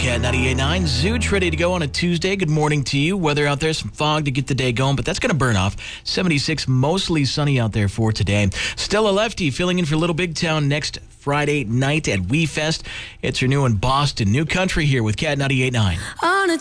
Cat 98.9. Zooch ready to go on a Tuesday. Good morning to you. Weather out there, some fog to get the day going, but that's going to burn off. 76, mostly sunny out there for today. Stella Lefty filling in for Little Big Town next Friday night at We Fest. It's her new in Boston. New country here with Cat 98.9. On a